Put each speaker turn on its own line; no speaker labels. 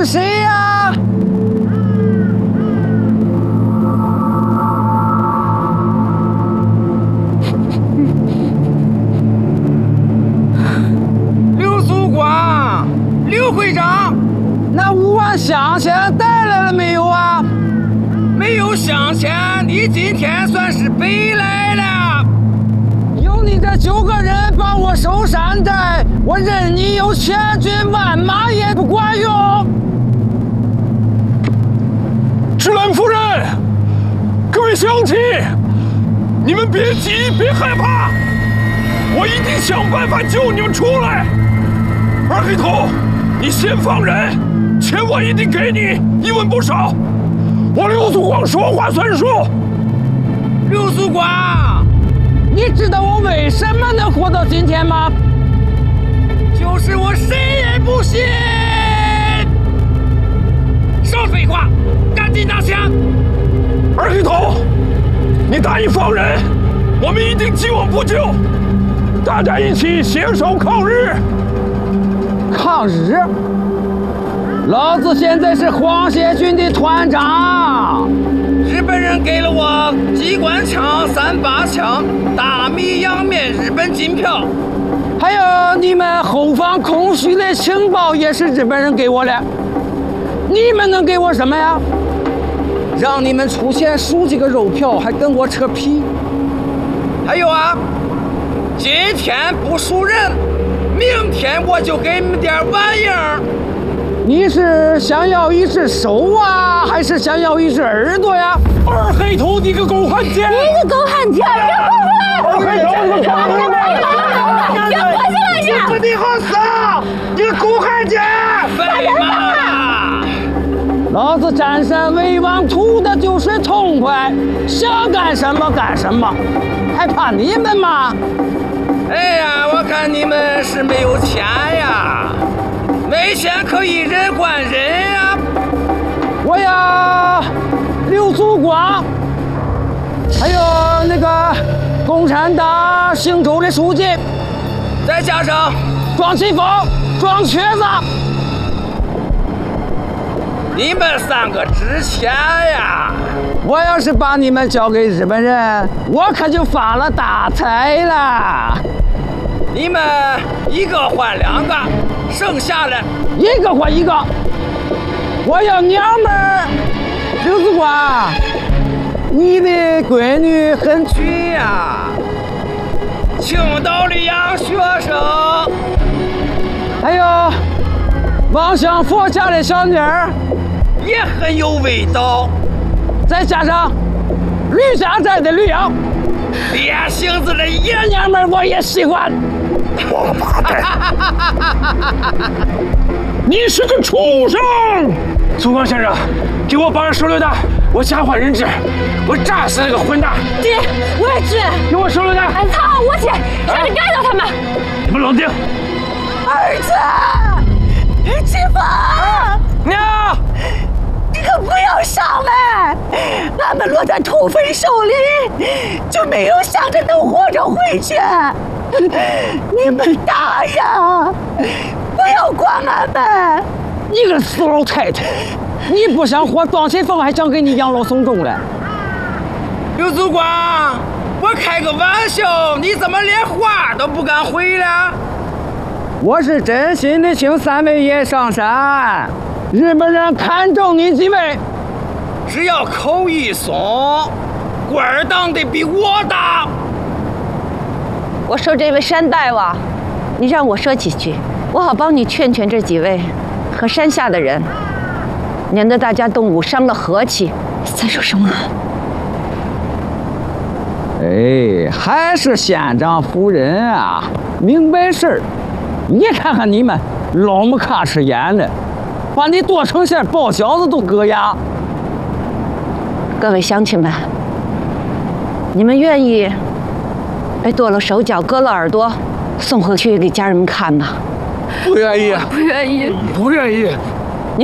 是谁呀？
刘宿光，刘会长，
那5万香钱带来了没有啊？
没有香钱，你今天算是白来了。
有你这9个人帮我收山寨，我任你有千军万马也不管用。
芷兰夫人，各位乡亲，你们别急，别害怕，我一定想办法救你们出来。二黑头，你先放人，钱我一定给你，一文不少。我刘宿光说话算数。
刘宿光，
你知道我为什么能活到今天吗？
就是我谁也不信。少废话，赶紧拿枪！
二黑头，你答应放人，我们一定既往不咎。大家一起携手抗日。
抗日？老子现在是皇协军的团长。
日本人给了我机关枪、38枪、大米洋面日本金票，
还有你们后方空虚的情报也是日本人给我的。你们能给我什么呀？让你们出钱赎几个肉票，还跟我扯皮。
还有啊，今天不赎人，明天我就给你们点玩意儿。
你是想要一只手啊，还是想要一只耳朵呀？
二黑头，你个狗汉奸！
你个狗汉奸！
二黑头，你个
别过去了！
这你好死啊！你个狗汉奸！废话！
老子占山为王，图的就是痛快，想干什么干什么，还怕你们吗？
哎呀，我看你们是没有钱呀，没钱可以人管人呀。
我呀，刘祖光，还有那个共产党姓周的书记，
再加上
庄奇峰、庄瘸子。
你们3个值钱呀！
我要是把你们交给日本人，我可就发了大财了。
你们一个换2个，剩下的
一个换一个。我要娘们儿，刘子光，你的闺女很
去呀！青岛的洋学生，
还有望乡佛家的小妮儿。
也很有味道，
再加上吕家寨的吕阳，
烈性子的爷
娘们我也喜欢。
王八蛋！你是个畜生！
祖光先生，给我绑上手榴弹，我假换人质，我炸死那个混蛋！
爹，我也去。
给我手榴弹！
哎，操，我去，让你干掉他们！
你们冷静。
儿子，启峰，
娘。
你可不要上来！俺们落在土匪手里，就没有想着能活着回去。你们打呀，不要管俺们！
你个死老太太，你不想活，庄启峰还想给你养老送终了。
刘祖光，我开个玩笑，你怎么连话都不敢回了？
我是真心的请3位爷上山。日本人看中你几位，
只要口一松，官儿当得比我大。
我说这位山大王，你让我说几句，我好帮你劝劝这几位和山下的人，免得大家动武伤了和气。再说什么？
哎，还是县长夫人啊，明白事儿。你看看你们老么卡吃盐的，把你剁成馅包饺子都硌牙。
各位乡亲们，你们愿意被剁了手脚、割了耳朵，送回去给家人们看吗？
不愿意，
不愿意，
不愿意。